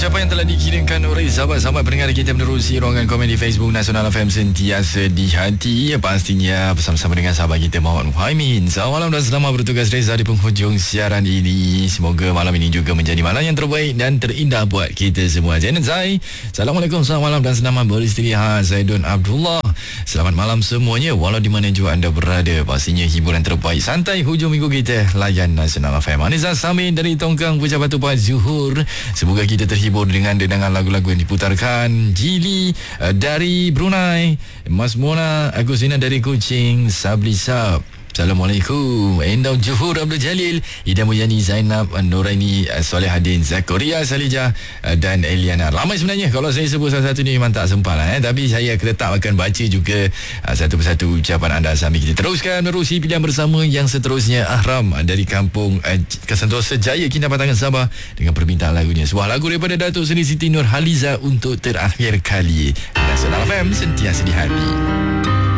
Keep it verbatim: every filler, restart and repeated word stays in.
ucapan yang telah dikirimkan oleh sahabat-sahabat pendengar kita menerusi ruangan komen di Facebook Nasional F M sentiasa di hati. Pastinya bersama-sama dengan sahabat kita Muhammad Muhaimin. Selamat malam dan selamat bertugas Reza di penghujung siaran ini. Semoga malam ini juga menjadi malam yang terbaik dan terindah buat kita semua. Janet Zai, Assalamualaikum, selamat malam dan selamat beristirahat. Zaidun Abdullah, selamat malam semuanya walau di mana juga anda berada. Pastinya hiburan terbaik santai hujung minggu kita layan Nasional F M. Anissa Samin dari Tongkang Pucat Batu Pahat Zuhur, semoga kita terhibur dengan dendangan lagu-lagu yang diputarkan. Jili uh, dari Brunei, Mas Mona Agustina dari Kuching, Sabli Sab, Assalamualaikum, Endau Johor Abdul Jalil, Ida Muyani, Zainab Nuraini, Solehadin, Zakaria Salijah dan Eliana. Ramai sebenarnya, kalau saya sebut salah satu ni memang tak sempat lah, eh. Tapi saya tetap akan baca juga uh, satu persatu ucapan anda sambil kita teruskan menerusi pilihan bersama yang seterusnya. Ahram dari kampung uh, Sentosa Jaya, Kinabatangan, Sabah, dengan permintaan lagunya sebuah lagu daripada Datuk Seri Siti Nurhaliza untuk terakhir kali. Nasional F M sentiasa di hati.